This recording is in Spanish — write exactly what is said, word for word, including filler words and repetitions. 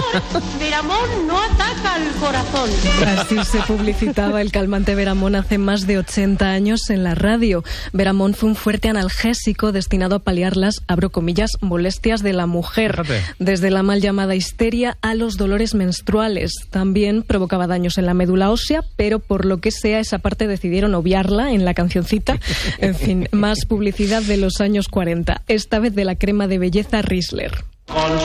Veramón no ataca al corazón. Así se publicitaba el calmante Veramón hace más de ochenta años en la radio. Veramón fue un fuerte analgésico destinado a paliar las, abro comillas, molestias de la mujer. Fíjate. Desde la mal llamada histeria a los dolores menstruales. También provocaba daños en la médula ósea, pero por lo que sea, esa parte decidieron obviarla en la cancioncita. En fin, más publicidad de los años cuarenta. Esta vez de la crema de belleza Riesler.